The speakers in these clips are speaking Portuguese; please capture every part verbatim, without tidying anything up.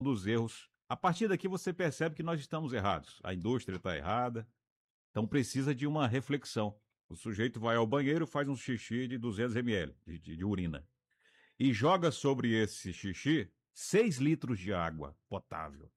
dos erros. A partir daqui você percebe que nós estamos errados. A indústria está errada. Então precisa de uma reflexão. O sujeito vai ao banheiro, faz um xixi de duzentos mililitros de, de, de urina. E joga sobre esse xixi seis litros de água potável.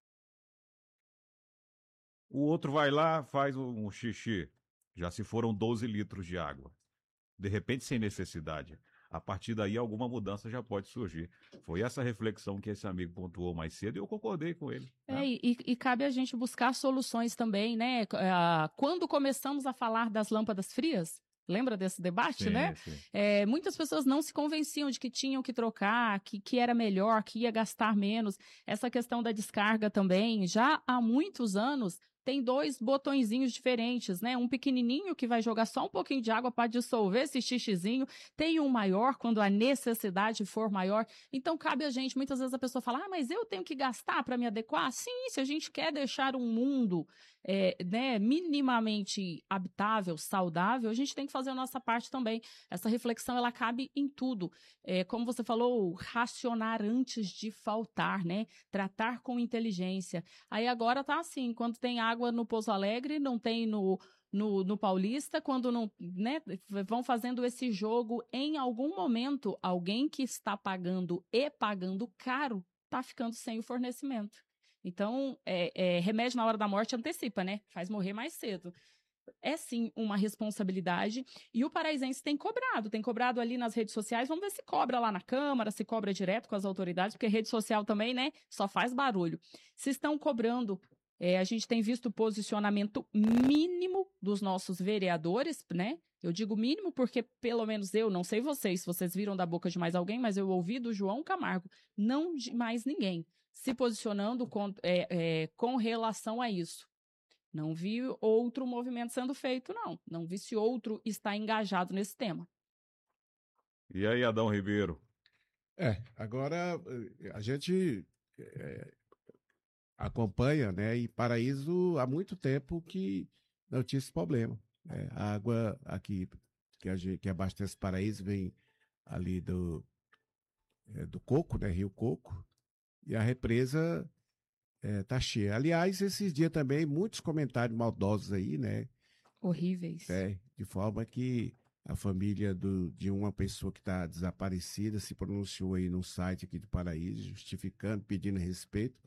O outro vai lá, faz um xixi. Já se foram doze litros de água. De repente, sem necessidade. A partir daí, alguma mudança já pode surgir. Foi essa reflexão que esse amigo pontuou mais cedo e eu concordei com ele. Tá? É, e, e cabe a gente buscar soluções também, né? Quando começamos a falar das lâmpadas frias, lembra desse debate, sim, né? Sim. É, muitas pessoas não se convenciam de que tinham que trocar, que, que era melhor, que ia gastar menos. Essa questão da descarga também, já há muitos anos, tem dois botõezinhos diferentes, né? Um pequenininho que vai jogar só um pouquinho de água para dissolver esse xixizinho. Tem um maior quando a necessidade for maior. Então, cabe a gente, muitas vezes a pessoa fala, ah, mas eu tenho que gastar para me adequar? Sim, se a gente quer deixar um mundo é, né, minimamente habitável, saudável, a gente tem que fazer a nossa parte também. Essa reflexão, ela cabe em tudo. É, como você falou, racionar antes de faltar, né? Tratar com inteligência. Aí agora tá assim, quando tem água no Pouso Alegre, não tem no, no, no Paulista, quando não, né, vão fazendo esse jogo, em algum momento, alguém que está pagando e pagando caro, está ficando sem o fornecimento. Então, é, é, remédio na hora da morte antecipa, né? Faz morrer mais cedo. É sim uma responsabilidade e o paraisense tem cobrado, tem cobrado ali nas redes sociais, vamos ver se cobra lá na Câmara, se cobra direto com as autoridades, porque rede social também, né, só faz barulho. Se estão cobrando, é, a gente tem visto o posicionamento mínimo dos nossos vereadores, né, eu digo mínimo porque pelo menos eu, não sei vocês, se vocês viram da boca de mais alguém, mas eu ouvi do João Camargo, não de mais ninguém, se posicionando com, é, é, com relação a isso. Não vi outro movimento sendo feito, não. Não vi se outro está engajado nesse tema. E aí, Adão Ribeiro? É, agora a gente é, acompanha, né? E Paraíso há muito tempo que não tinha esse problema. Né? A água aqui que, a gente, que abastece Paraíso vem ali do, é, do Coco, né? Rio Coco, e a represa é, tá cheia. Aliás, esses dias também, muitos comentários maldosos aí, né? Horríveis. É, de forma que a família do, de uma pessoa que está desaparecida se pronunciou aí no site aqui do Paraíso, justificando, pedindo respeito.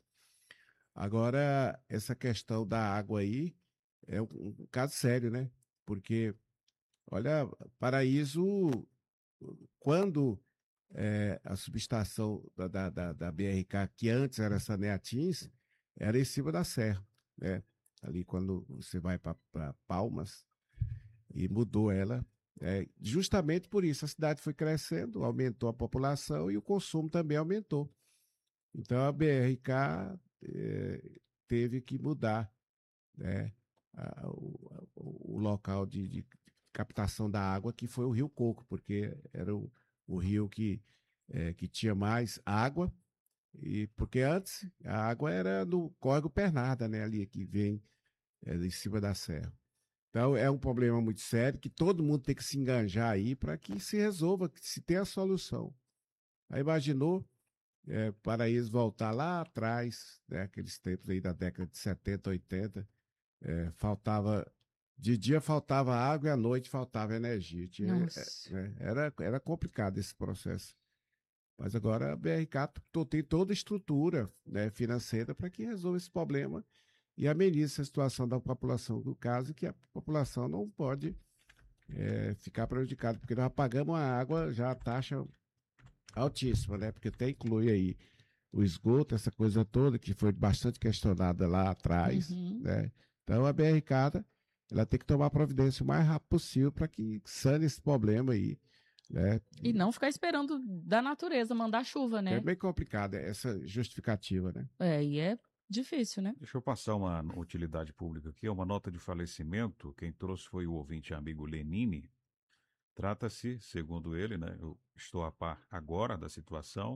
Agora, essa questão da água aí é um, um caso sério, né? Porque, olha, Paraíso, quando é, a subestação da, da, da, da B R K, que antes era Saneatins, era em cima da serra, né? Ali quando você vai para Palmas, e mudou ela. É, justamente por isso, a cidade foi crescendo, aumentou a população e o consumo também aumentou. Então a B R K é, teve que mudar, né, a, o, o, local de, de captação da água, que foi o Rio Coco, porque era o, o rio que, é, que tinha mais água, e porque antes a água era no córrego Pernada, né, ali que vem é, em cima da serra. Então, é um problema muito sério que todo mundo tem que se enganjar aí para que se resolva, que se tenha a solução. Aí imaginou é, Paraíso voltar lá atrás, né, aqueles tempos aí da década de setenta, oitenta, é, faltava, de dia faltava água e à noite faltava energia. Tinha, é, né, era, era complicado esse processo. Mas agora a B R K tem toda a estrutura, né, financeira para que resolva esse problema e amenize a situação da população do caso, que a população não pode é, ficar prejudicada, porque nós pagamos a água já a taxa altíssima, né? Porque até inclui aí o esgoto, essa coisa toda, que foi bastante questionada lá atrás, uhum. né? Então a B R K ela tem que tomar providência o mais rápido possível para que sane esse problema aí. Né? E não ficar esperando da natureza mandar chuva, né? É bem complicado essa justificativa, né? É, e é difícil, né? Deixa eu passar uma utilidade pública aqui, uma nota de falecimento. Quem trouxe foi o ouvinte amigo Lenine. Trata-se, segundo ele, né? Eu estou a par agora da situação.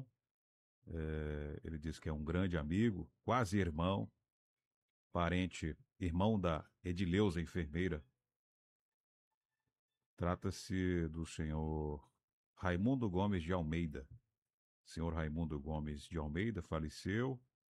É, ele diz que é um grande amigo, quase irmão, parente, irmão da Edileuza, enfermeira. Trata-se do senhor Raimundo Gomes de Almeida. O senhor Raimundo Gomes de Almeida faleceu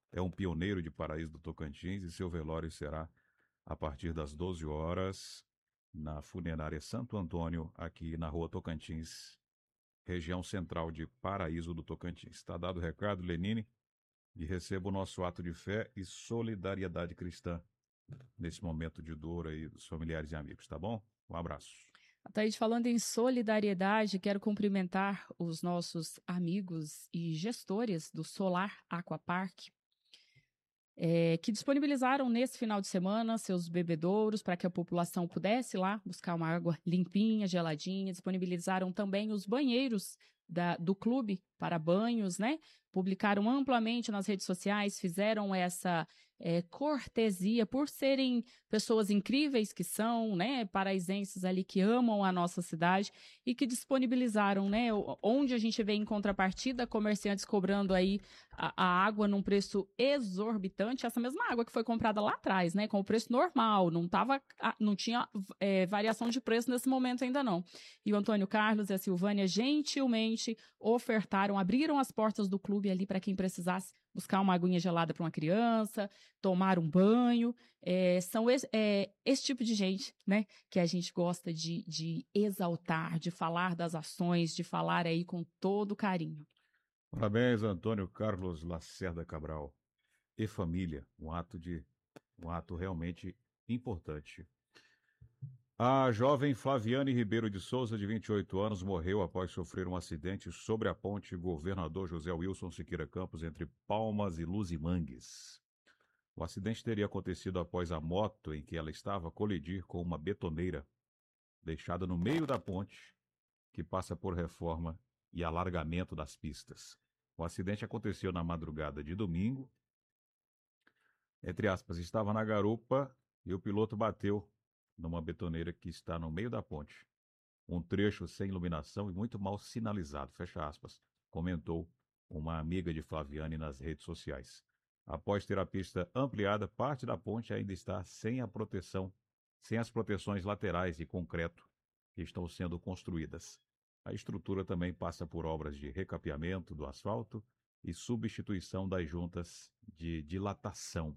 é um pioneiro de Paraíso do Tocantins e seu velório será a partir das doze horas na funerária Santo Antônio, aqui na Rua Tocantins, região central de Paraíso do Tocantins. Está dado o recado, Lenine, e receba o nosso ato de fé e solidariedade cristã nesse momento de dor aí dos familiares e amigos, tá bom? Um abraço. Thaís, falando em solidariedade, quero cumprimentar os nossos amigos e gestores do Solar Aquapark, é, que disponibilizaram nesse final de semana seus bebedouros para que a população pudesse ir lá buscar uma água limpinha, geladinha. Disponibilizaram também os banheiros da, do clube para banhos, né? Publicaram amplamente nas redes sociais, fizeram essa é, cortesia por serem pessoas incríveis que são, né, paraisenses ali que amam a nossa cidade e que disponibilizaram, né, onde a gente vê em contrapartida comerciantes cobrando aí a, a água num preço exorbitante, essa mesma água que foi comprada lá atrás, né, com o preço normal, não tava, não tinha é, variação de preço nesse momento ainda não. E o Antônio Carlos e a Silvânia gentilmente ofertaram, abriram as portas do clube ali para quem precisasse buscar uma aguinha gelada para uma criança, tomar um banho. É, são esse, é, esse tipo de gente, né, que a gente gosta de, de exaltar, de falar das ações, de falar aí com todo carinho. Parabéns, Antônio Carlos Lacerda Cabral e família. Um ato de um ato realmente importante. A jovem Flaviane Ribeiro de Souza, de vinte e oito anos, morreu após sofrer um acidente sobre a ponte Governador José Wilson Siqueira Campos, entre Palmas e Luzimangues. O acidente teria acontecido após a moto em que ela estava colidir com uma betoneira, deixada no meio da ponte, que passa por reforma e alargamento das pistas. O acidente aconteceu na madrugada de domingo. Entre aspas, estava na garupa e o piloto bateu numa betoneira que está no meio da ponte. Um trecho sem iluminação e muito mal sinalizado, fecha aspas, comentou uma amiga de Flaviane nas redes sociais. Após ter a pista ampliada, parte da ponte ainda está sem a proteção, sem as proteções laterais de concreto que estão sendo construídas. A estrutura também passa por obras de recapeamento do asfalto e substituição das juntas de dilatação.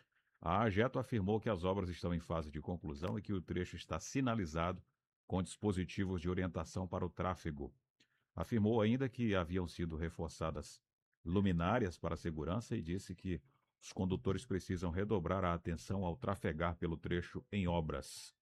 A AGETO afirmou que as obras estão em fase de conclusão e que o trecho está sinalizado com dispositivos de orientação para o tráfego. Afirmou ainda que haviam sido reforçadas luminárias para a segurança e disse que os condutores precisam redobrar a atenção ao trafegar pelo trecho em obras.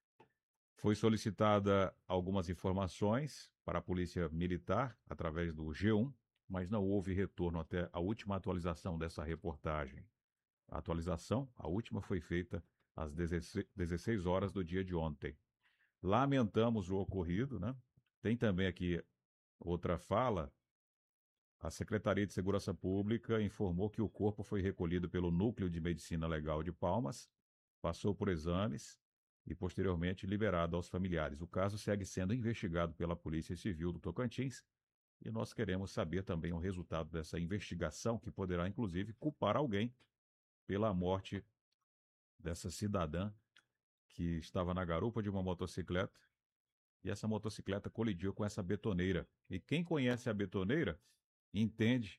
Foi solicitada algumas informações para a Polícia Militar através do G um, mas não houve retorno até a última atualização dessa reportagem. A atualização, a última, foi feita às dezesseis horas do dia de ontem. Lamentamos o ocorrido, né? Tem também aqui outra fala. A Secretaria de Segurança Pública informou que o corpo foi recolhido pelo Núcleo de Medicina Legal de Palmas, passou por exames e posteriormente liberado aos familiares. O caso segue sendo investigado pela Polícia Civil do Tocantins e nós queremos saber também o resultado dessa investigação, que poderá inclusive culpar alguém pela morte dessa cidadã que estava na garupa de uma motocicleta e essa motocicleta colidiu com essa betoneira. E quem conhece a betoneira entende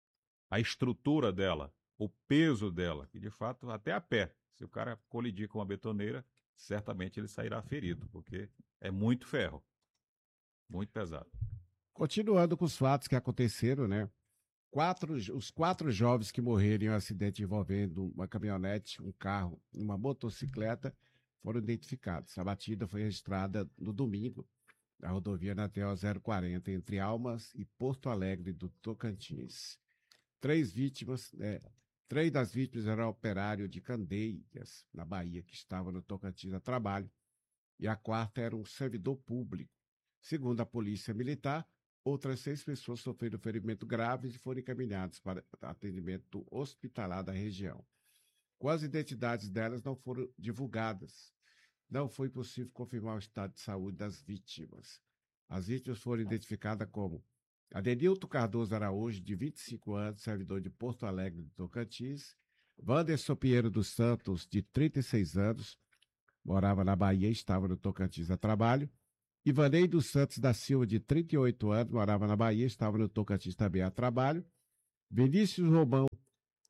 a estrutura dela, o peso dela, que de fato até a pé, se o cara colidir com a betoneira, certamente ele sairá ferido, porque é muito ferro, muito pesado. Continuando com os fatos que aconteceram, né? Quatro, os quatro jovens que morreram em um acidente envolvendo uma caminhonete, um carro e uma motocicleta foram identificados. A batida foi registrada no domingo, na rodovia Natel zero quarenta, entre Almas e Porto Alegre do Tocantins. Três vítimas, né, três das vítimas eram operários de Candeias, na Bahia, que estavam no Tocantins a trabalho, e a quarta era um servidor público. Segundo a Polícia Militar, outras seis pessoas sofreram ferimento graves e foram encaminhadas para atendimento hospitalar da região. Com as identidades delas não foram divulgadas. Não foi possível confirmar o estado de saúde das vítimas. As vítimas foram identificadas como Adenilton Cardoso Araújo, de vinte e cinco anos, servidor de Porto Alegre do Tocantins; Wanderson Pinheiro dos Santos, de trinta e seis anos, morava na Bahia e estava no Tocantins a trabalho; Ivanei dos Santos da Silva, de trinta e oito anos, morava na Bahia e estava no Tocantins também a trabalho; Vinícius Romão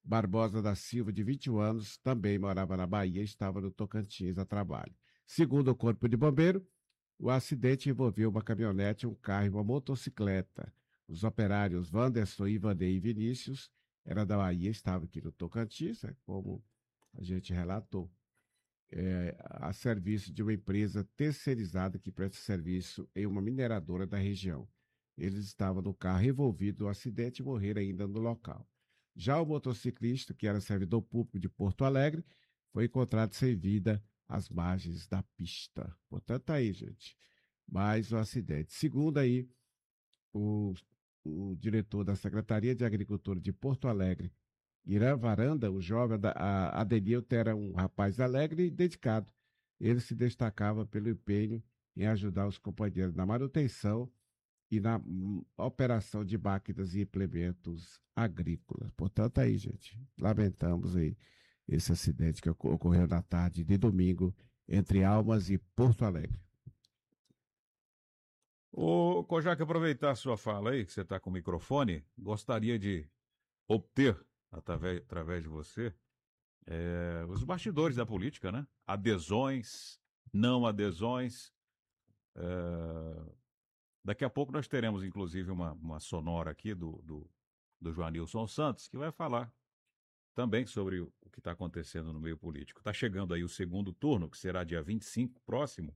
Barbosa da Silva, de vinte e um anos, também morava na Bahia e estava no Tocantins a trabalho. Segundo o Corpo de Bombeiro, o acidente envolveu uma caminhonete, um carro e uma motocicleta. Os operários Wanderson, Ivanei e Vinícius eram da Bahia, estavam aqui no Tocantins, como a gente relatou, é, a serviço de uma empresa terceirizada que presta serviço em uma mineradora da região. Eles estavam no carro envolvido no acidente e morreram ainda no local. Já o motociclista, que era servidor público de Porto Alegre, foi encontrado sem vida às margens da pista. Portanto, tá aí, gente, mais um acidente. Segundo aí o, o diretor da Secretaria de Agricultura de Porto Alegre, Irã Varanda, o jovem Adenilton era um rapaz alegre e dedicado. Ele se destacava pelo empenho em ajudar os companheiros na manutenção e na hum, operação de máquinas e implementos agrícolas. Portanto, aí, gente, lamentamos aí esse acidente que ocorreu na tarde de domingo entre Almas e Porto Alegre. Ô, Kojak, aproveitar a sua fala aí, que você está com o microfone, gostaria de obter, através, através de você, é, os bastidores da política, né? Adesões, não adesões. É, daqui a pouco nós teremos, inclusive, uma, uma sonora aqui do, do, do Joanilson Santos, que vai falar também sobre o que está acontecendo no meio político. Está chegando aí o segundo turno, que será dia vinte e cinco, próximo.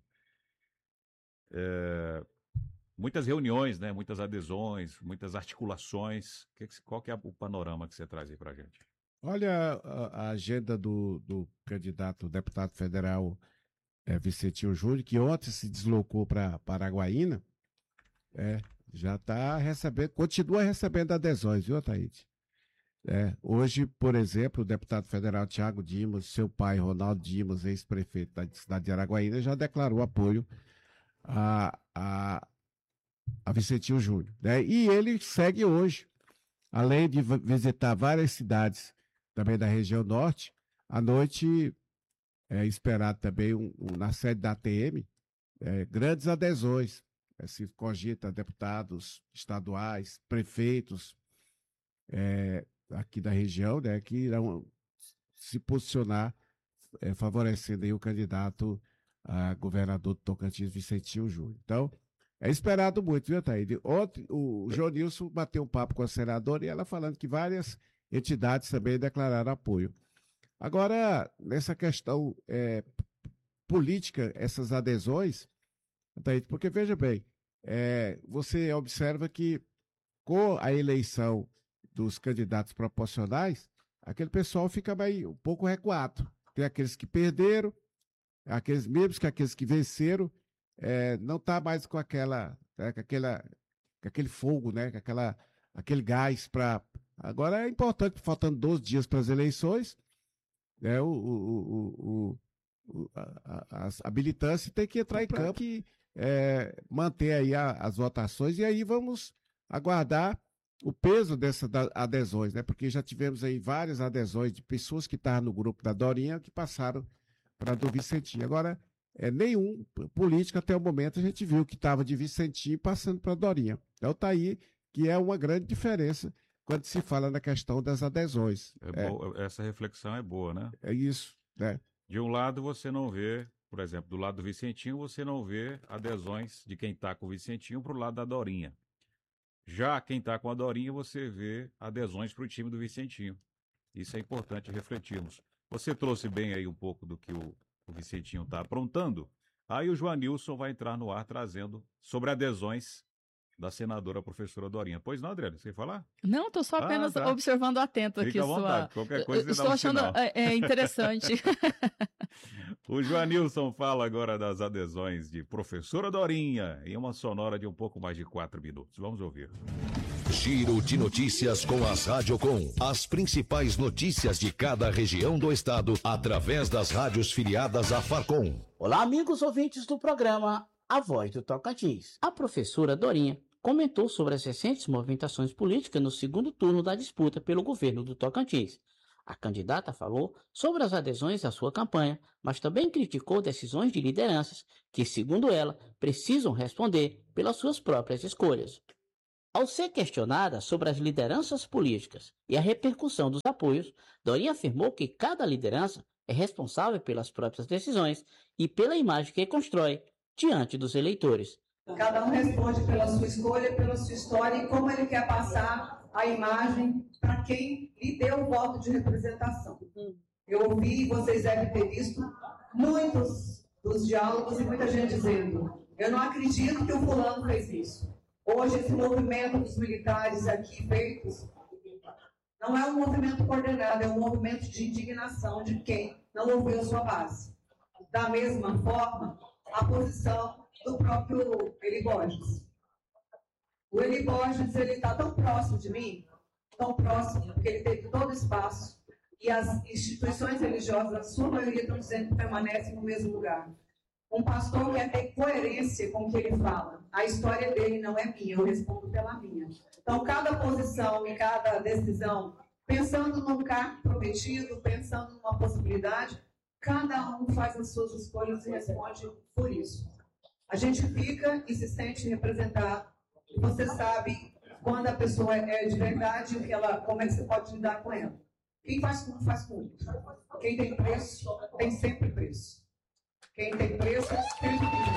É, muitas reuniões, né? Muitas adesões, muitas articulações. Que, qual que é o panorama que você traz aí para a gente? Olha a, a agenda do, do candidato deputado federal é, Vicentinho Júnior, que ontem se deslocou para Paraguaína, é, já está recebendo, continua recebendo adesões, viu, Ataíde? É, hoje, por exemplo, o deputado federal Tiago Dimas, seu pai, Ronaldo Dimas, ex-prefeito da cidade de Araguaína, já declarou apoio a, a, a Vicentinho Júnior. Né? E ele segue hoje, além de visitar várias cidades também da região norte, à noite é esperado também um, um, na sede da A T M é, grandes adesões. É, se cogita deputados estaduais, prefeitos, é, aqui da região, né, que irão se posicionar é, favorecendo aí o candidato a governador do Tocantins, Vicentinho Júnior. Então, é esperado muito, viu, Thaíde? Ontem, o João Nilson bateu um papo com a senadora e ela falando que várias entidades também declararam apoio. Agora, nessa questão é, política, essas adesões, Thaíde, porque veja bem, é, você observa que com a eleição dos candidatos proporcionais, aquele pessoal fica meio, um pouco recuado. Tem aqueles que perderam, aqueles mesmos que aqueles que venceram, é, não está mais com aquela, né, com aquela, com aquele fogo, né, com aquela, aquele gás para. Agora é importante, faltando doze dias para as eleições, né, o, o, o, o, a, a, a militância tem que entrar em campo e é, manter aí a, as votações, e aí vamos aguardar o peso dessas adesões, né? Porque já tivemos aí várias adesões de pessoas que estavam no grupo da Dorinha que passaram para do Vicentinho. Agora, é, nenhum político até o momento a gente viu que estava de Vicentinho passando para a Dorinha. Então tá aí que é uma grande diferença quando se fala na questão das adesões. É boa, essa reflexão é boa, né? É isso, né? De um lado você não vê, por exemplo, do lado do Vicentinho, você não vê adesões de quem está com o Vicentinho para o lado da Dorinha. Já quem está com a Dorinha, você vê adesões para o time do Vicentinho. Isso é importante refletirmos. Você trouxe bem aí um pouco do que o, o Vicentinho está aprontando. Aí o Joanilson vai entrar no ar trazendo sobre adesões da senadora professora Dorinha. Pois não, Adriana, você quer falar? Não, estou só apenas ah, tá. observando atento aqui. Fica à vontade, sua... qualquer coisa eu, você Estou dá um achando sinal. é, é interessante. O Joanilson fala agora das adesões de professora Dorinha em uma sonora de um pouco mais de quatro minutos. Vamos ouvir. Giro de notícias com as Radiocom. As principais notícias de cada região do estado através das rádios filiadas à Farcom. Olá, amigos ouvintes do programa A Voz do Tocantins. A professora Dorinha comentou sobre as recentes movimentações políticas no segundo turno da disputa pelo governo do Tocantins. A candidata falou sobre as adesões à sua campanha, mas também criticou decisões de lideranças que, segundo ela, precisam responder pelas suas próprias escolhas. Ao ser questionada sobre as lideranças políticas e a repercussão dos apoios, Dorinha afirmou que cada liderança é responsável pelas próprias decisões e pela imagem que constrói diante dos eleitores. Cada um responde pela sua escolha, pela sua história e como ele quer passar a imagem para quem lhe deu o voto de representação. Eu ouvi, vocês devem ter visto, muitos dos diálogos e muita gente dizendo: eu não acredito que o fulano fez isso. Hoje, esse movimento dos militares aqui feitos não é um movimento coordenado, é um movimento de indignação de quem não ouviu a sua base. Da mesma forma, a posição do próprio Eli Borges. O Eli Borges, ele está tão próximo de mim, tão próximo, porque ele teve todo o espaço, e as instituições religiosas, a sua maioria, estão dizendo que permanecem no mesmo lugar. Um pastor quer ter coerência com o que ele fala. A história dele não é minha, eu respondo pela minha. Então, cada posição e cada decisão, pensando num cargo prometido, pensando numa possibilidade, cada um faz as suas escolhas e responde por isso. A gente fica e se sente representado. E você sabe quando a pessoa é de verdade, que ela, como é que você pode lidar com ela. Quem faz com faz com muito. Quem tem preço, tem sempre preço. Quem tem preço, sempre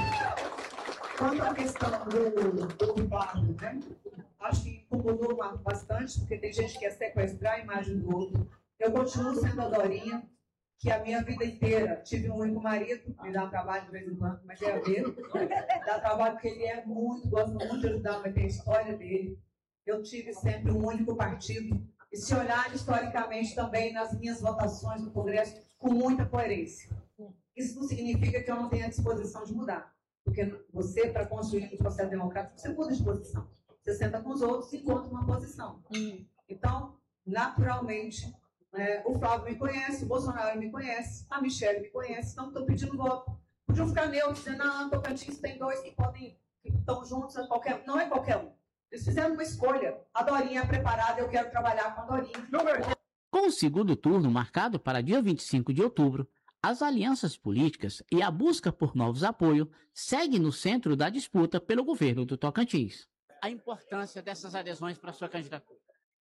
tem. Quanto à questão do, do barro, né? Acho que incomodou bastante, porque tem gente que quer sequestrar a imagem do outro. Eu continuo sendo a Dorinha, que a minha vida inteira tive um único marido, me dá trabalho de vez em quando, mas é a dele. Dá trabalho porque ele é muito, gosta muito de ajudar, mas tem a história dele. Eu tive sempre um único partido. E se olhar historicamente também nas minhas votações no Congresso, com muita coerência. Isso não significa que eu não tenha disposição de mudar. Porque você, para construir um processo democrático, você muda de posição. Você senta com os outros e encontra uma posição. Hum. Então, naturalmente, é, o Flávio me conhece, o Bolsonaro me conhece, a Michelle me conhece, então estou pedindo voto. Podiam ficar neutros, dizendo, não, Tocantins tem dois que podem, que estão juntos, é qualquer, não é qualquer um. Eles fizeram uma escolha. A Dorinha é preparada, eu quero trabalhar com a Dorinha. Com o segundo turno marcado para dia vinte e cinco de outubro, as alianças políticas e a busca por novos apoios seguem no centro da disputa pelo governo do Tocantins. A importância dessas adesões para a sua candidatura?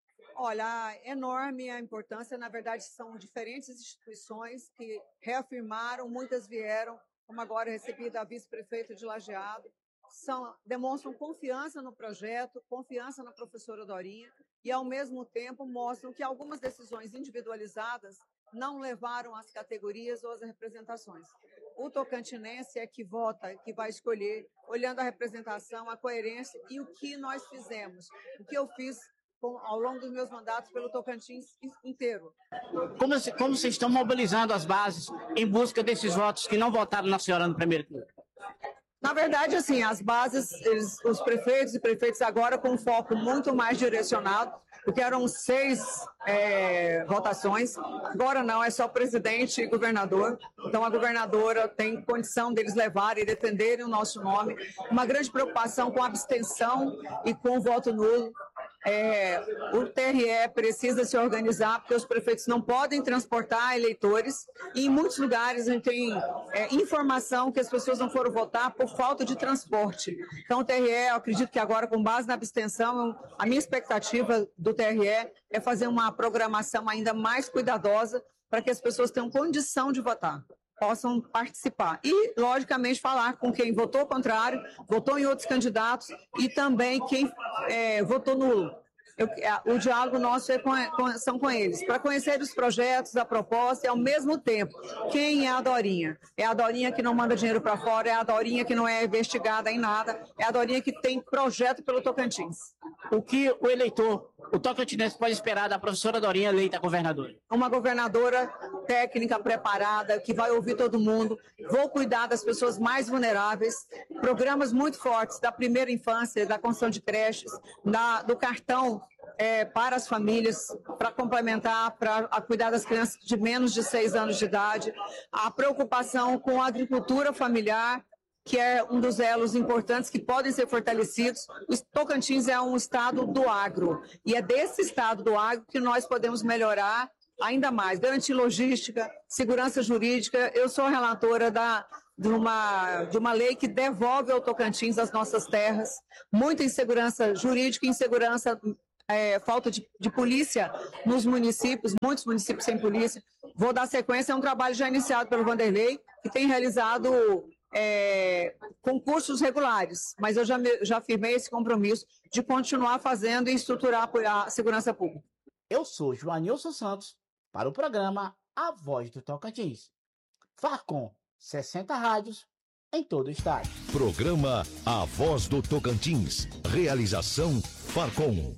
Olha, enorme a importância. Na verdade, são diferentes instituições que reafirmaram, muitas vieram, como agora recebida a vice-prefeita de Lajeado, são, demonstram confiança no projeto, confiança na professora Dorinha e, ao mesmo tempo, mostram que algumas decisões individualizadas não levaram às categorias ou às representações. O tocantinense é que vota, que vai escolher, olhando a representação, a coerência e o que nós fizemos, o que eu fiz com, ao longo dos meus mandatos pelo Tocantins inteiro. Como, como vocês estão mobilizando as bases em busca desses votos que não votaram na senhora no primeiro turno? Na verdade, assim, as bases, eles, os prefeitos e prefeitos agora com um foco muito mais direcionado, porque eram seis é, votações, agora não, é só presidente e governador. Então, a governadora tem condição deles levarem e defenderem o nosso nome. Uma grande preocupação com a abstenção e com o voto nulo. É, o T R E precisa se organizar, porque os prefeitos não podem transportar eleitores, e em muitos lugares a gente tem é, informação que as pessoas não foram votar por falta de transporte. Então o T R E, eu acredito que agora, com base na abstenção, a minha expectativa do T R E é fazer uma programação ainda mais cuidadosa para que as pessoas tenham condição de votar, possam participar. E, logicamente, falar com quem votou contrário, votou em outros candidatos e também quem é, votou nulo. Eu, o diálogo nosso é com, com, são com eles, para conhecer os projetos, a proposta e, ao mesmo tempo, quem é a Dorinha? É a Dorinha que não manda dinheiro para fora, é a Dorinha que não é investigada em nada, é a Dorinha que tem projeto pelo Tocantins. O que o eleitor, o tocantinense, pode esperar da professora Dorinha eleita governadora? Uma governadora técnica, preparada, que vai ouvir todo mundo. Vou cuidar das pessoas mais vulneráveis. Programas muito fortes da primeira infância, da construção de creches, da, do cartão é, para as famílias, para complementar, para cuidar das crianças de menos de seis anos de idade. A preocupação com a agricultura familiar, que é um dos elos importantes que podem ser fortalecidos. O Tocantins é um estado do agro, e é desse estado do agro que nós podemos melhorar ainda mais. Garantir logística, segurança jurídica. Eu sou relatora da, de uma, de uma lei que devolve ao Tocantins as nossas terras, muita insegurança jurídica, insegurança, é, falta de, de polícia nos municípios, muitos municípios sem polícia. Vou dar sequência a um trabalho já iniciado pelo Vanderlei, que tem realizado é, concursos regulares, mas eu já, já firmei esse compromisso de continuar fazendo e estruturar a segurança pública. Eu sou Joanilson Santos, para o programa A Voz do Tocantins. Farcom, sessenta rádios em todo o estado. Programa A Voz do Tocantins. Realização Farcom.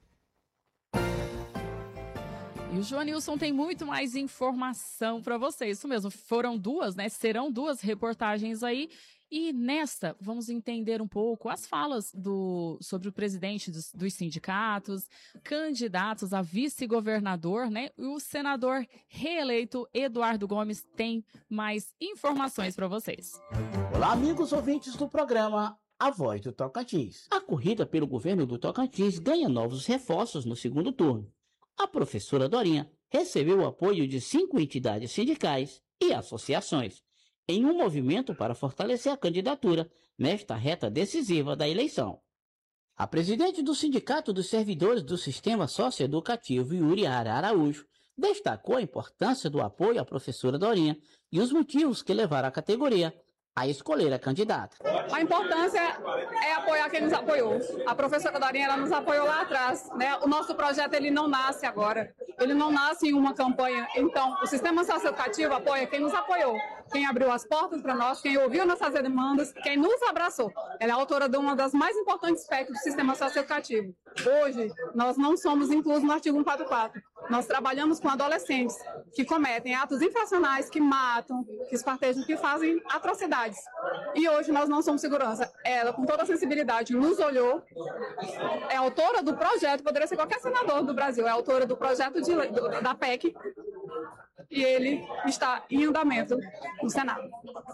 E o Joanilson tem muito mais informação para vocês. Isso mesmo, foram duas, né? Serão duas reportagens aí. E nesta, vamos entender um pouco as falas do, sobre o presidente dos, dos sindicatos, candidatos a vice-governador, né? E o senador reeleito Eduardo Gomes tem mais informações para vocês. Olá, amigos ouvintes do programa A Voz do Tocantins. A corrida pelo governo do Tocantins ganha novos reforços no segundo turno. A professora Dorinha recebeu o apoio de cinco entidades sindicais e associações, em um movimento para fortalecer a candidatura nesta reta decisiva da eleição. A presidente do Sindicato dos Servidores do Sistema Socioeducativo, Yuriara Araújo, destacou a importância do apoio à professora Dorinha e os motivos que levaram a categoria a escolher a candidata. A importância é apoiar quem nos apoiou. A professora Dorinha, ela nos apoiou lá atrás, né? O nosso projeto, ele não nasce agora, ele não nasce em uma campanha. Então, o sistema socioeducativo apoia quem nos apoiou, quem abriu as portas para nós, quem ouviu nossas demandas, quem nos abraçou. Ela é autora de uma das mais importantes P E Cs do sistema socioeducativo. Hoje, nós não somos inclusos no artigo cento e quarenta e quatro. Nós trabalhamos com adolescentes que cometem atos infracionais, que matam, que espartejam, que fazem atrocidades. E hoje nós não somos segurança. Ela, com toda a sensibilidade, nos olhou, é autora do projeto, poderia ser qualquer senador do Brasil, é autora do projeto de, do, da P E C, e ele está em andamento no Senado.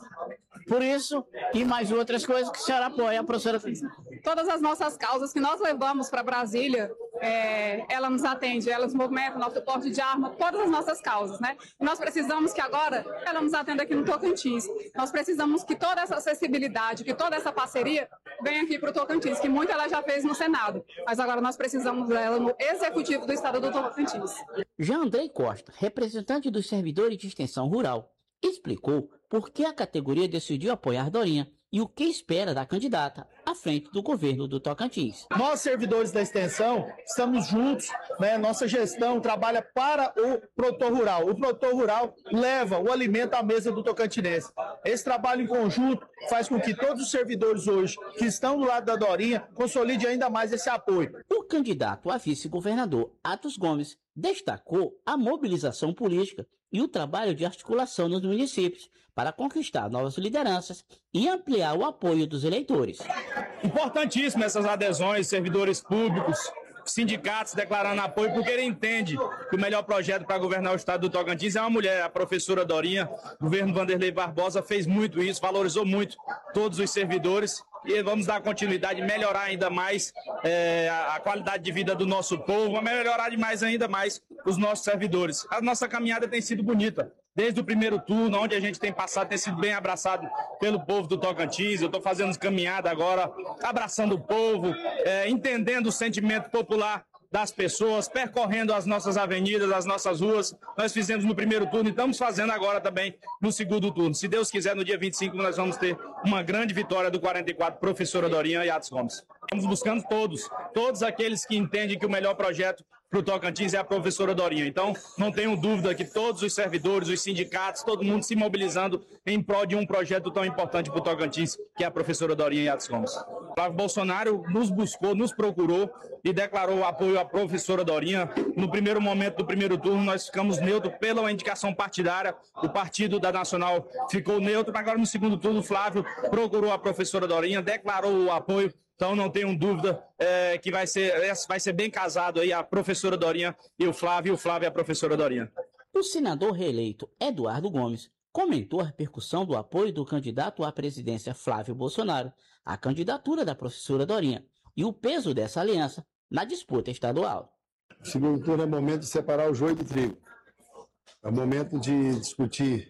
Por isso, e mais outras coisas que a senhora apoia, a professora... Todas as nossas causas que nós levamos para Brasília, é, ela nos atende, ela nos movimenta, nosso porte de arma, todas as nossas causas, né? E nós precisamos que agora ela nos atenda aqui no Tocantins. Nós precisamos que toda essa acessibilidade, que toda essa parceria venha aqui para o Tocantins, que muito ela já fez no Senado, mas agora nós precisamos dela no Executivo do Estado do Tocantins. Já Andrei Costa, representante dos servidores de extensão rural, explicou por que a categoria decidiu apoiar Dorinha e o que espera da candidata à frente do governo do Tocantins. Nós, servidores da extensão, estamos juntos, né? Nossa gestão trabalha para o produtor rural. O produtor rural leva o alimento à mesa do tocantinense. Esse trabalho em conjunto faz com que todos os servidores hoje que estão do lado da Dorinha consolidem ainda mais esse apoio. O candidato a vice-governador, Atos Gomes, destacou a mobilização política e o trabalho de articulação nos municípios para conquistar novas lideranças e ampliar o apoio dos eleitores. Importantíssimo essas adesões, servidores públicos, sindicatos declarando apoio, porque ele entende que o melhor projeto para governar o estado do Tocantins é uma mulher, a professora Dorinha. O governo Vanderlei Barbosa fez muito isso, valorizou muito todos os servidores. E vamos dar continuidade, melhorar ainda mais é, a qualidade de vida do nosso povo, melhorar demais ainda mais os nossos servidores. A nossa caminhada tem sido bonita. Desde o primeiro turno, onde a gente tem passado, tem sido bem abraçado pelo povo do Tocantins. Eu estou fazendo caminhada agora, abraçando o povo, é, entendendo o sentimento popular das pessoas, percorrendo as nossas avenidas, as nossas ruas. Nós fizemos no primeiro turno e estamos fazendo agora também no segundo turno. Se Deus quiser, no dia vinte e cinco nós vamos ter uma grande vitória do quarenta e quatro, professora Dorinha e Atos Gomes. Estamos buscando todos, todos aqueles que entendem que o melhor projeto para o Tocantins é a professora Dorinha. Então, não tenho dúvida que todos os servidores, os sindicatos, todo mundo se mobilizando em prol de um projeto tão importante para o Tocantins, que é a professora Dorinha e Atos Gomes. O Flávio Bolsonaro nos buscou, nos procurou e declarou apoio à professora Dorinha. No primeiro momento do primeiro turno, nós ficamos neutros pela indicação partidária. O partido da Nacional ficou neutro. Agora, no segundo turno, o Flávio procurou a professora Dorinha, declarou o apoio. Então, não tenho dúvida é, que vai ser, vai ser bem casado aí a professora Dorinha e o Flávio, e o Flávio e a professora Dorinha. O senador reeleito Eduardo Gomes comentou a repercussão do apoio do candidato à presidência Flávio Bolsonaro à candidatura da professora Dorinha e o peso dessa aliança na disputa estadual. O segundo turno é momento de separar o joio do trigo. É momento de discutir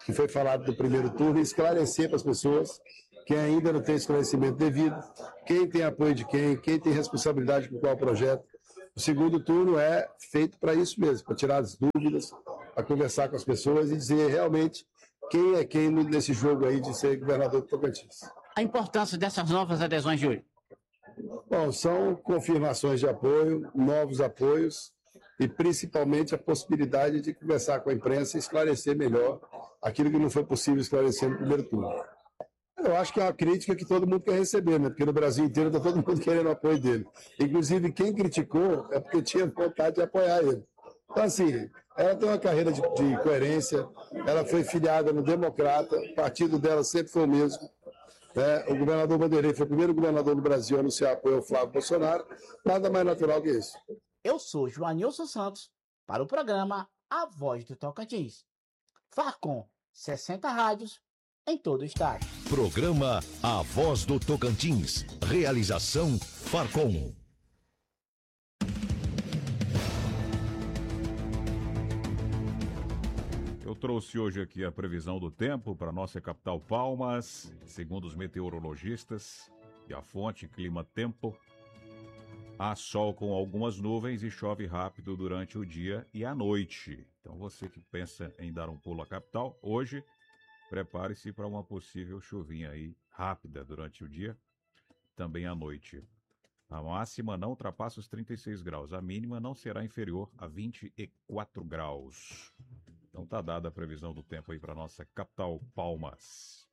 que foi falado no primeiro turno e esclarecer para as pessoas quem ainda não tem esclarecimento devido, quem tem apoio de quem, quem tem responsabilidade por qual projeto. O segundo turno é feito para isso mesmo, para tirar as dúvidas, para conversar com as pessoas e dizer realmente quem é quem nesse jogo aí de ser governador do Tocantins. A importância dessas novas adesões, Júlio? Bom, são confirmações de apoio, novos apoios e principalmente a possibilidade de conversar com a imprensa e esclarecer melhor aquilo que não foi possível esclarecer no primeiro turno. Eu acho que é uma crítica que todo mundo quer receber, né? Porque no Brasil inteiro está todo mundo querendo o apoio dele. Inclusive, quem criticou é porque tinha vontade de apoiar ele. Então, assim, ela tem uma carreira de, de coerência, ela foi filiada no Democrata, o partido dela sempre foi o mesmo. Né? O governador Vanderlei foi o primeiro governador do Brasil a anunciar apoio ao Flávio Bolsonaro. Nada mais natural que isso. Eu sou Joanilson Santos, para o programa A Voz do Tocantins. Farcom, sessenta rádios em todo o estado. Programa A Voz do Tocantins. Realização Farcom. Eu trouxe hoje aqui a previsão do tempo para nossa capital Palmas, segundo os meteorologistas, e a fonte Clima Tempo. Há sol com algumas nuvens e chove rápido durante o dia e a noite. Então você que pensa em dar um pulo à capital, hoje prepare-se para uma possível chuvinha aí rápida durante o dia, também à noite. A máxima não ultrapassa os trinta e seis graus, a mínima não será inferior a vinte e quatro graus. Então tá dada a previsão do tempo aí para nossa capital Palmas.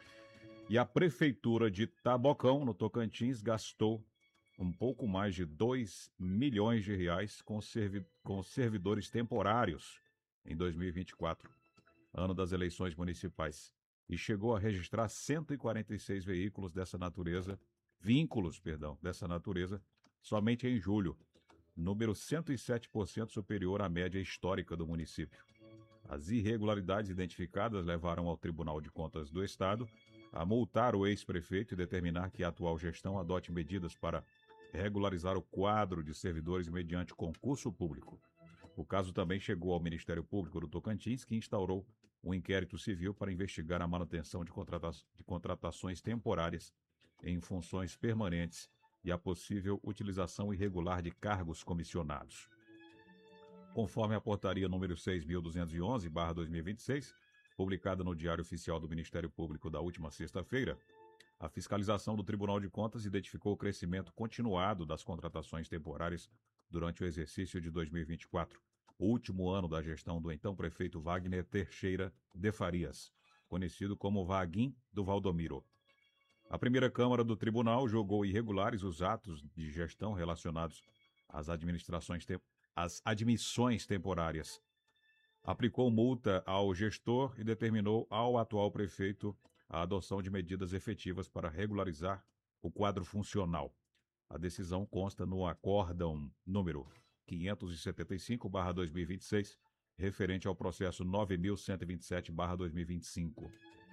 E a prefeitura de Tabocão, no Tocantins, gastou um pouco mais de dois milhões de reais com, servi com servidores temporários em dois mil e vinte e quatro, ano das eleições municipais, e chegou a registrar cento e quarenta e seis veículos dessa natureza, vínculos, perdão, dessa natureza, somente em julho, número cento e sete por cento superior à média histórica do município. As irregularidades identificadas levaram ao Tribunal de Contas do Estado a multar o ex-prefeito e determinar que a atual gestão adote medidas para regularizar o quadro de servidores mediante concurso público. O caso também chegou ao Ministério Público do Tocantins, que instaurou um inquérito civil para investigar a manutenção de, contrata de contratações temporárias em funções permanentes e a possível utilização irregular de cargos comissionados. Conforme a portaria número seis mil duzentos e onze barra dois mil e vinte e seis, publicada no Diário Oficial do Ministério Público da última sexta-feira, a fiscalização do Tribunal de Contas identificou o crescimento continuado das contratações temporárias durante o exercício de dois mil e vinte e quatro, o último ano da gestão do então prefeito Wagner Teixeira de Farias, conhecido como Vaguim do Valdomiro. A primeira Câmara do Tribunal julgou irregulares os atos de gestão relacionados às administrações te às admissões temporárias. Aplicou multa ao gestor e determinou ao atual prefeito a adoção de medidas efetivas para regularizar o quadro funcional. A decisão consta no acórdão número quinhentos e setenta e cinco barra dois mil e vinte e seis, referente ao processo nove mil cento e vinte e sete barra dois mil e vinte e cinco.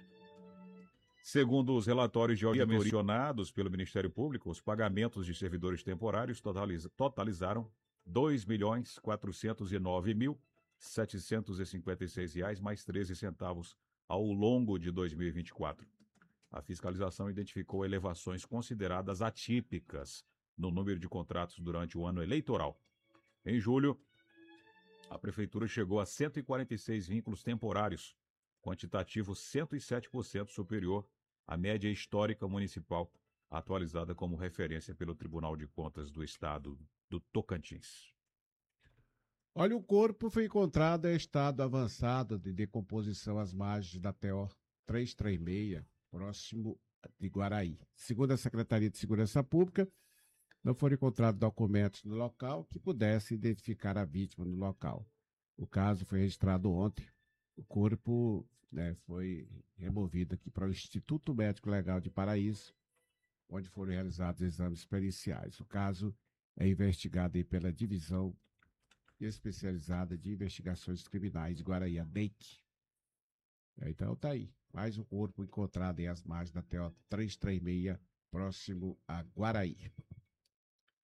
Segundo os relatórios de auditoria mencionados pelo Ministério Público, os pagamentos de servidores temporários totaliz totalizaram dois milhões quatrocentos e nove mil setecentos e cinquenta e seis reais mais treze centavos ao longo de dois mil e vinte e quatro. A fiscalização identificou elevações consideradas atípicas no número de contratos durante o ano eleitoral. Em julho, a Prefeitura chegou a cento e quarenta e seis vínculos temporários, quantitativo cento e sete por cento superior à média histórica municipal, atualizada como referência pelo Tribunal de Contas do Estado do Tocantins. Olha, o corpo foi encontrado em estado avançado de decomposição às margens da T O trezentos e trinta e seis, próximo de Guaraí. Segundo a Secretaria de Segurança Pública, não foram encontrados documentos no local que pudessem identificar a vítima no local. O caso foi registrado ontem. O corpo, né, foi removido aqui para o Instituto Médico Legal de Paraíso, onde foram realizados exames periciais. O caso é investigado aí pela Divisão Especializada de Investigações Criminais de Guaraí, a D E I C. Então tá aí, mais um corpo encontrado em as margens da T O trezentos e trinta e seis, próximo a Guaraí.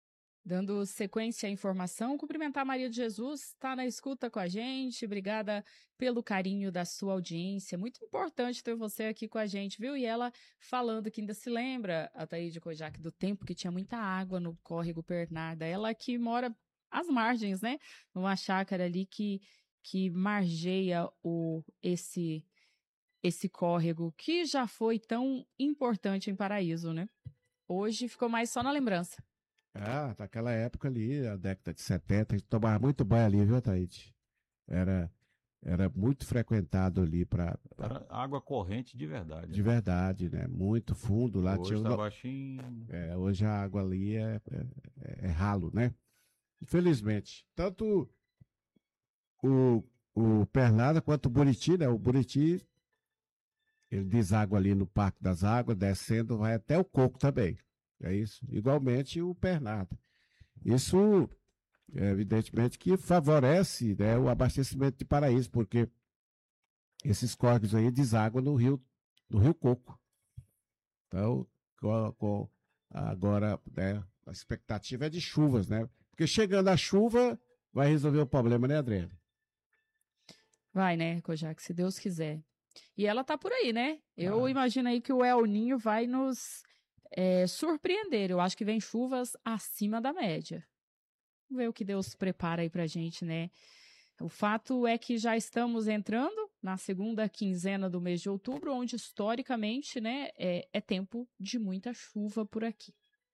Dando sequência à informação, cumprimentar a Maria de Jesus, está na escuta com a gente, obrigada pelo carinho da sua audiência, muito importante ter você aqui com a gente, viu? E ela falando que ainda se lembra, a Taíde Kojak, do tempo que tinha muita água no córrego Pernarda, ela que mora às margens, né? Numa chácara ali que, que margeia o, esse, esse córrego, que já foi tão importante em Paraíso, né? Hoje ficou mais só na lembrança. Ah, naquela época ali, a década de setenta, a gente tomava muito banho ali, viu, Taíde? Era, era muito frequentado ali para... Era água corrente de verdade. De né? verdade, né? Muito fundo lá. Hoje tinha tá um... baixinho. É, hoje a água ali é, é, é ralo, né? Infelizmente. Tanto o, o Pernada quanto o Buriti, né? O Buriti, ele deságua ali no Parque das Águas, descendo, vai até o Coco também. É isso. Igualmente o Pernada. Isso, é, evidentemente, que favorece, né, o abastecimento de Paraíso, porque esses córregos aí deságuam no rio, no rio Coco. Então, com, com, agora, né, a expectativa é de chuvas, né? Porque chegando a chuva, vai resolver o problema, né, Adriana? Vai, né, Kojak, se Deus quiser. E ela tá por aí, né? Eu ah. imagino aí que o El Ninho vai nos... É, surpreender, eu acho que vem chuvas acima da média. Vamos ver o que Deus prepara aí pra gente, né? O fato é que já estamos entrando na segunda quinzena do mês de outubro, onde historicamente, né, é, é tempo de muita chuva por aqui.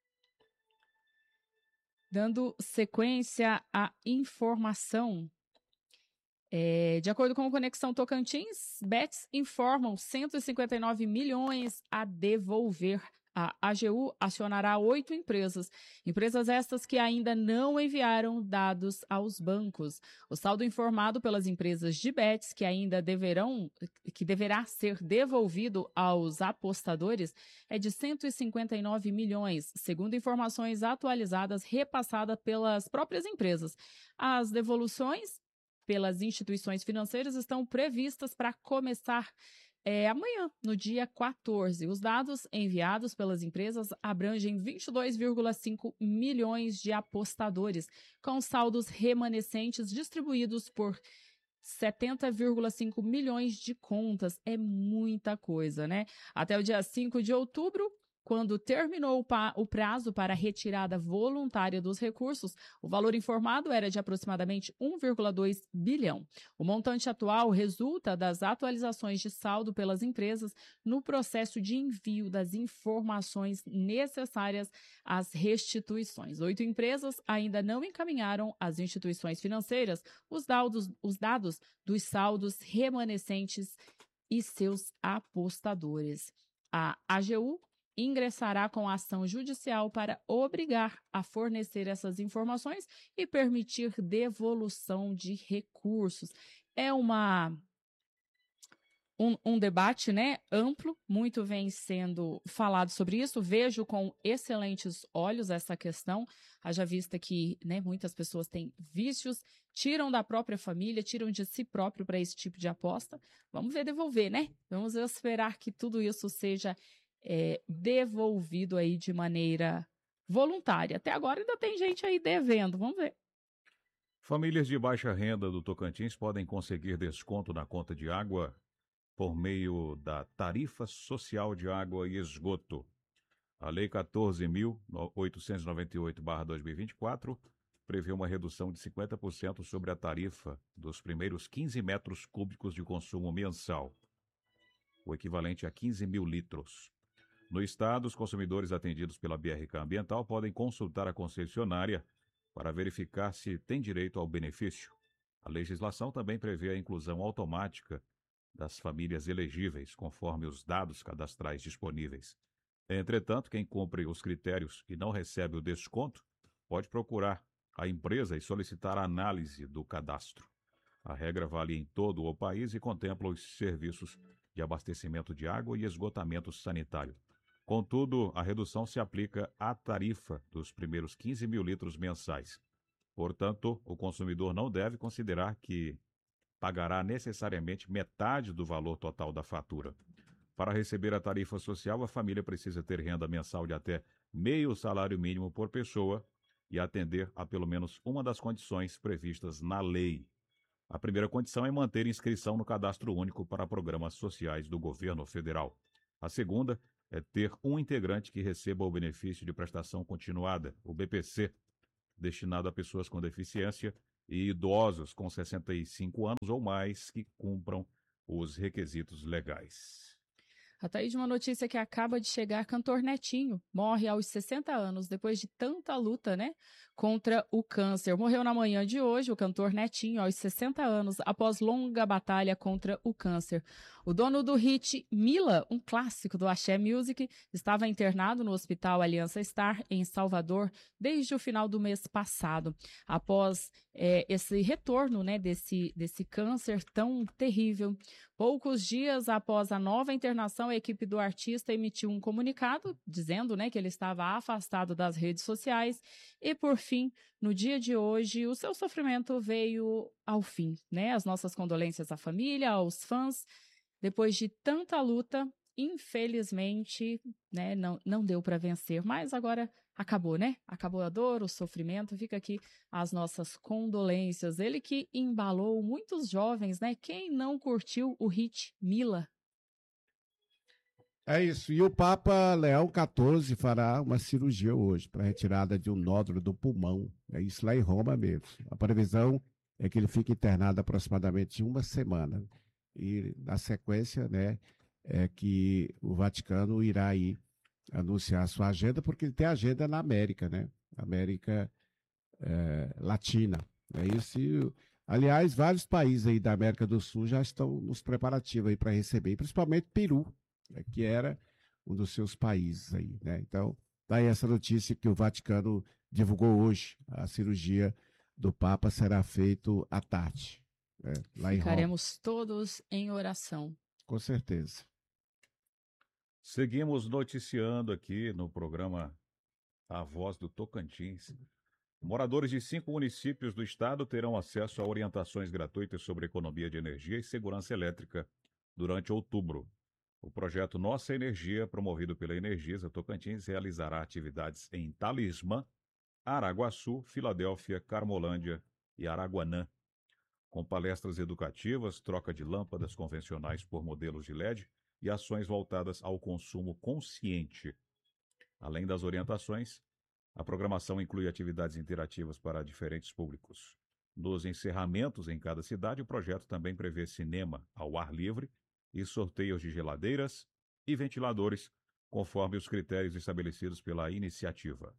Dando sequência à informação, é, de acordo com o Conexão Tocantins, Bets informam cento e cinquenta e nove milhões a devolver. A A G U acionará oito empresas, empresas estas que ainda não enviaram dados aos bancos. O saldo informado pelas empresas de bets que ainda deverão, que deverá ser devolvido aos apostadores é de cento e cinquenta e nove milhões, segundo informações atualizadas repassadas pelas próprias empresas. As devoluções pelas instituições financeiras estão previstas para começar É, amanhã, no dia quatorze. Os dados enviados pelas empresas abrangem vinte e dois vírgula cinco milhões de apostadores, com saldos remanescentes distribuídos por setenta vírgula cinco milhões de contas. É muita coisa, né? Até o dia cinco de outubro, quando terminou o prazo para a retirada voluntária dos recursos, o valor informado era de aproximadamente um vírgula dois bilhão. O montante atual resulta das atualizações de saldo pelas empresas no processo de envio das informações necessárias às restituições. Oito empresas ainda não encaminharam às instituições financeiras os dados, os dados dos saldos remanescentes e seus apostadores. A A G U ingressará com ação judicial para obrigar a fornecer essas informações e permitir devolução de recursos. É uma um, um debate, né, amplo, muito vem sendo falado sobre isso. Vejo com excelentes olhos essa questão, haja vista que, né, muitas pessoas têm vícios, tiram da própria família, tiram de si próprio para esse tipo de aposta. Vamos ver devolver, né? Vamos esperar que tudo isso seja É, devolvido aí de maneira voluntária. Até agora ainda tem gente aí devendo, vamos ver. Famílias de baixa renda do Tocantins podem conseguir desconto na conta de água por meio da Tarifa Social de Água e Esgoto. A Lei quatorze mil oitocentos e noventa e oito barra dois mil e vinte e quatro prevê uma redução de cinquenta por cento sobre a tarifa dos primeiros quinze metros cúbicos de consumo mensal, o equivalente a quinze mil litros. No estado, os consumidores atendidos pela B R K Ambiental podem consultar a concessionária para verificar se tem direito ao benefício. A legislação também prevê a inclusão automática das famílias elegíveis, conforme os dados cadastrais disponíveis. Entretanto, quem cumpre os critérios e não recebe o desconto pode procurar a empresa e solicitar a análise do cadastro. A regra vale em todo o país e contempla os serviços de abastecimento de água e esgotamento sanitário. Contudo, a redução se aplica à tarifa dos primeiros quinze mil litros mensais. Portanto, o consumidor não deve considerar que pagará necessariamente metade do valor total da fatura. Para receber a tarifa social, a família precisa ter renda mensal de até meio salário mínimo por pessoa e atender a pelo menos uma das condições previstas na lei. A primeira condição é manter inscrição no Cadastro Único para Programas Sociais do Governo Federal. A segunda é ter um integrante que receba o benefício de prestação continuada, o B P C, destinado a pessoas com deficiência e idosos com sessenta e cinco anos ou mais que cumpram os requisitos legais. Até aí de uma notícia que acaba de chegar, cantor Netinho morre aos sessenta anos, depois de tanta luta, né, contra o câncer. Morreu na manhã de hoje o cantor Netinho, aos sessenta anos, após longa batalha contra o câncer. O dono do hit Mila, um clássico do Axé Music, estava internado no Hospital Aliança Star, em Salvador, desde o final do mês passado. Após é, esse retorno, né, desse, desse câncer tão terrível, poucos dias após a nova internação, a equipe do artista emitiu um comunicado dizendo, né, que ele estava afastado das redes sociais e, por fim, no dia de hoje, o seu sofrimento veio ao fim, né? As nossas condolências à família, aos fãs. Depois de tanta luta, infelizmente, né, não, não deu para vencer, mas agora acabou, né? Acabou a dor, o sofrimento, fica aqui as nossas condolências. Ele que embalou muitos jovens, né? Quem não curtiu o hit Mila? É isso. E o Papa Leão quatorze fará uma cirurgia hoje para retirada de um nódulo do pulmão. É isso lá em Roma mesmo. A previsão é que ele fique internado aproximadamente uma semana. E na sequência, né, é que o Vaticano irá aí anunciar a sua agenda, porque ele tem agenda na América, né? América é, Latina. É isso. E, aliás, vários países aí da América do Sul já estão nos preparativos aí para receber, principalmente Peru, né, que era um dos seus países aí, né? Então, daí essa notícia que o Vaticano divulgou hoje. A cirurgia do Papa será feita à tarde, né, lá em Roma. Ficaremos todos em oração. Com certeza. Seguimos noticiando aqui no programa A Voz do Tocantins. Moradores de cinco municípios do estado terão acesso a orientações gratuitas sobre economia de energia e segurança elétrica durante outubro. O projeto Nossa Energia, promovido pela Energisa Tocantins, realizará atividades em Talismã, Araguaçu, Filadélfia, Carmolândia e Araguanã, com palestras educativas, troca de lâmpadas convencionais por modelos de L E D e ações voltadas ao consumo consciente. Além das orientações, a programação inclui atividades interativas para diferentes públicos. Nos encerramentos em cada cidade, o projeto também prevê cinema ao ar livre e sorteios de geladeiras e ventiladores, conforme os critérios estabelecidos pela iniciativa.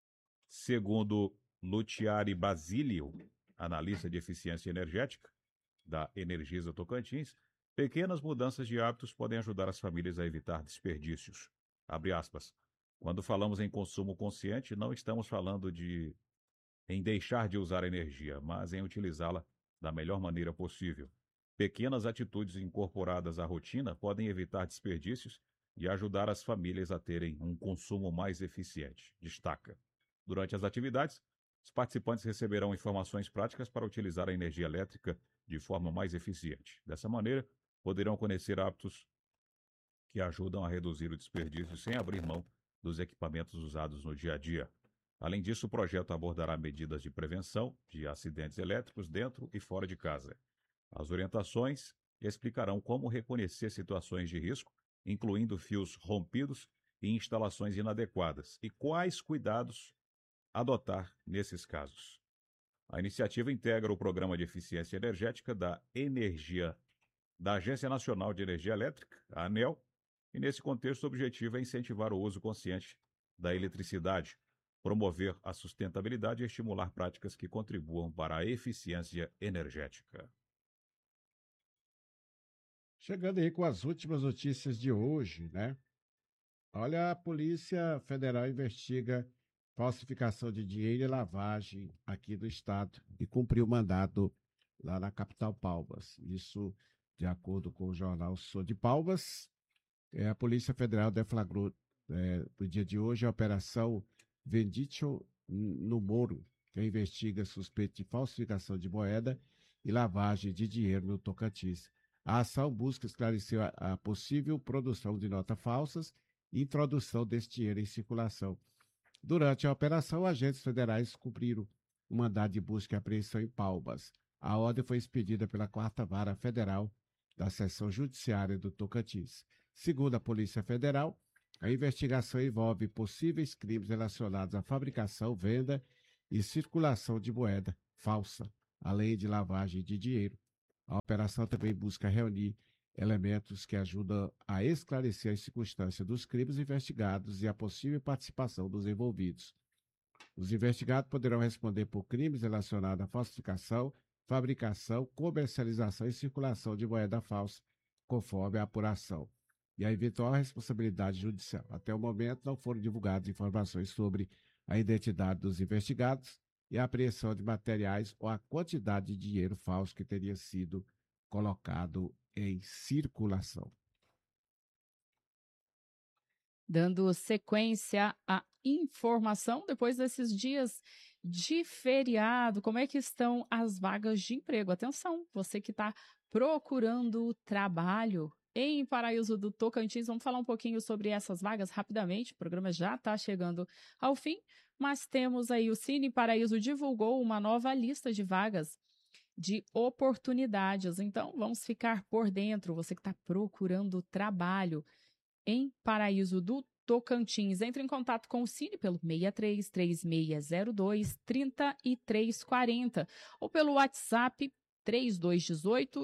Segundo Lutiari Basílio, analista de eficiência energética da Energisa Tocantins, pequenas mudanças de hábitos podem ajudar as famílias a evitar desperdícios. Abre aspas. Quando falamos em consumo consciente, não estamos falando de em deixar de usar energia, mas em utilizá-la da melhor maneira possível. Pequenas atitudes incorporadas à rotina podem evitar desperdícios e ajudar as famílias a terem um consumo mais eficiente, destaca. Durante as atividades, os participantes receberão informações práticas para utilizar a energia elétrica de forma mais eficiente. Dessa maneira, poderão conhecer hábitos que ajudam a reduzir o desperdício sem abrir mão dos equipamentos usados no dia a dia. Além disso, o projeto abordará medidas de prevenção de acidentes elétricos dentro e fora de casa. As orientações explicarão como reconhecer situações de risco, incluindo fios rompidos e instalações inadequadas, e quais cuidados adotar nesses casos. A iniciativa integra o Programa de Eficiência Energética da Energia da Agência Nacional de Energia Elétrica, a ANEEL, e nesse contexto o objetivo é incentivar o uso consciente da eletricidade, promover a sustentabilidade e estimular práticas que contribuam para a eficiência energética. Chegando aí com as últimas notícias de hoje, né? Olha, a Polícia Federal investiga falsificação de dinheiro e lavagem aqui do estado e cumpriu o mandado lá na capital Palmas. Isso de acordo com o jornal Sou de Palmas. É, a Polícia Federal deflagrou é, no dia de hoje a operação Venditio no Moro, que investiga suspeito de falsificação de moeda e lavagem de dinheiro no Tocantins. A ação busca esclarecer a, a possível produção de notas falsas e introdução desse dinheiro em circulação. Durante a operação, agentes federais cumpriram o mandado de busca e apreensão em Palmas. A ordem foi expedida pela quarta Vara Federal da Seção Judiciária do Tocantins. Segundo a Polícia Federal, a investigação envolve possíveis crimes relacionados à fabricação, venda e circulação de moeda falsa, além de lavagem de dinheiro. A operação também busca reunir elementos que ajudam a esclarecer as circunstâncias dos crimes investigados e a possível participação dos envolvidos. Os investigados poderão responder por crimes relacionados à falsificação, fabricação, comercialização e circulação de moeda falsa, conforme a apuração, e a eventual responsabilidade judicial. Até o momento, não foram divulgadas informações sobre a identidade dos investigados e a apreensão de materiais ou a quantidade de dinheiro falso que teria sido colocado em circulação. Dando sequência à informação, depois desses dias de feriado, como é que estão as vagas de emprego? Atenção, você que está procurando trabalho em Paraíso do Tocantins, vamos falar um pouquinho sobre essas vagas rapidamente, o programa já está chegando ao fim, mas temos aí o Cine Paraíso divulgou uma nova lista de vagas de oportunidades, então vamos ficar por dentro, você que está procurando trabalho em Paraíso do Tocantins, entre em contato com o Cine pelo seis três três seis zero dois três três quatro zero ou pelo WhatsApp três dois um oito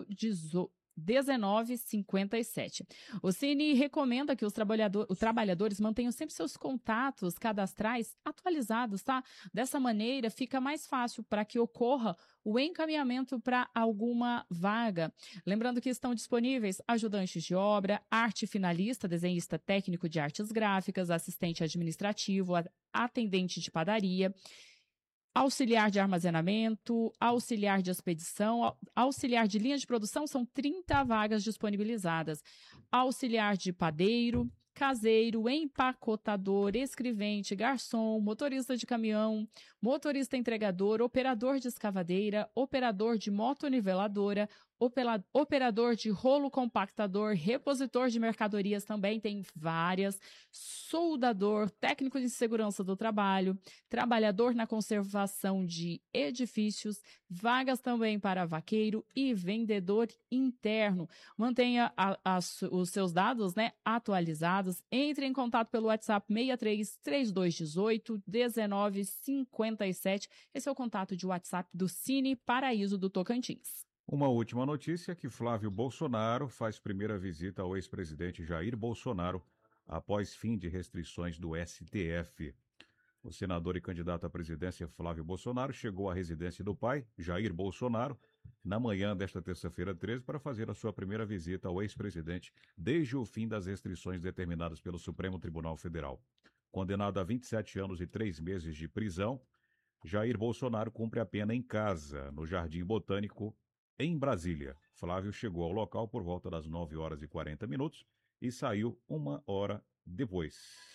um nove cinco sete. O Cine recomenda que os, trabalhador, os trabalhadores mantenham sempre seus contatos cadastrais atualizados, tá? Dessa maneira, fica mais fácil para que ocorra o encaminhamento para alguma vaga. Lembrando que estão disponíveis ajudantes de obra, arte finalista, desenhista técnico de artes gráficas, assistente administrativo, atendente de padaria, auxiliar de armazenamento, auxiliar de expedição, auxiliar de linha de produção, são trinta vagas disponibilizadas. Auxiliar de padeiro, caseiro, empacotador, escrevente, garçom, motorista de caminhão, motorista entregador, operador de escavadeira, operador de motoniveladora, operador de rolo compactador, repositor de mercadorias, também tem várias, soldador, técnico de segurança do trabalho, trabalhador na conservação de edifícios, vagas também para vaqueiro e vendedor interno. Mantenha a, a, os seus dados, né, atualizados. Entre em contato pelo WhatsApp seis três três dois um oito um nove cinco sete. Esse é o contato de WhatsApp do Cine Paraíso do Tocantins. Uma última notícia, que Flávio Bolsonaro faz primeira visita ao ex-presidente Jair Bolsonaro após fim de restrições do S T F. O senador e candidato à presidência Flávio Bolsonaro chegou à residência do pai, Jair Bolsonaro, na manhã desta terça-feira treze, para fazer a sua primeira visita ao ex-presidente desde o fim das restrições determinadas pelo Supremo Tribunal Federal. Condenado a vinte e sete anos e três meses de prisão, Jair Bolsonaro cumpre a pena em casa, no Jardim Botânico, em Brasília. Flávio chegou ao local por volta das nove horas e quarenta minutos e saiu uma hora depois.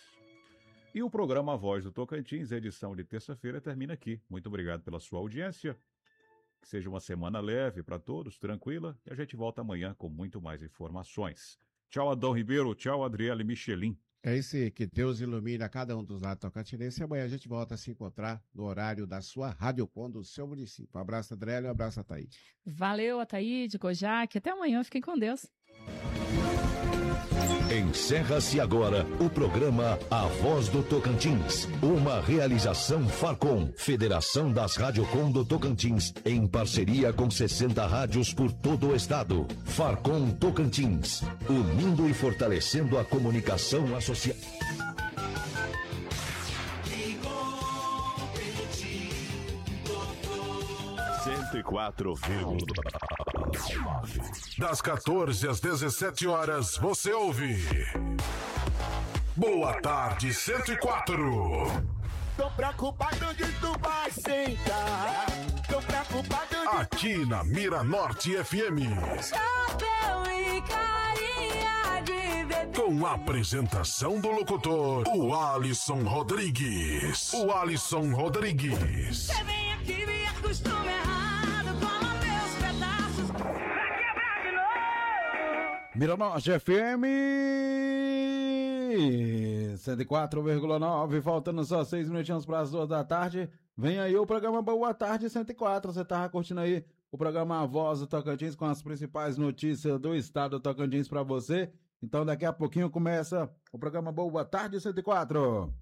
E o programa A Voz do Tocantins, edição de terça-feira, termina aqui. Muito obrigado pela sua audiência. Que seja uma semana leve para todos, tranquila, e a gente volta amanhã com muito mais informações. Tchau, Adão Ribeiro. Tchau, Adriele Michelin. É isso aí, que Deus ilumine a cada um dos lados tocantinenses. E amanhã a gente volta a se encontrar no horário da sua Rádio Com do seu município. Um abraço, Adriele, um abraço, Ataíde. Valeu, Ataíde, Kojak. Até amanhã, fiquem com Deus. Encerra-se agora o programa A Voz do Tocantins, uma realização Farcom, Federação das Radiocom do Tocantins, em parceria com sessenta rádios por todo o estado. Farcom Tocantins, unindo e fortalecendo a comunicação associada. cento e quatro vírgula nove. Das quatorze às dezessete horas, você ouve Boa Tarde cento e quatro. Tô preocupado de tu vai sentar. Tô preocupado de... Aqui na Mira Norte F M. Chapéu e carinha de bebê. Com a apresentação do locutor, o Alisson Rodrigues. O Alisson Rodrigues. Você vem aqui me acostuma errado, toma meus pedaços. Vai quebrar de novo. Mira Norte F M. aí, cento e quatro vírgula nove, faltando só seis minutinhos para as duas da tarde. Vem aí o programa Boa Tarde cento e quatro. Você tava curtindo aí o programa A Voz do Tocantins com as principais notícias do estado do Tocantins para você. Então daqui a pouquinho começa o programa Boa Tarde cento e quatro.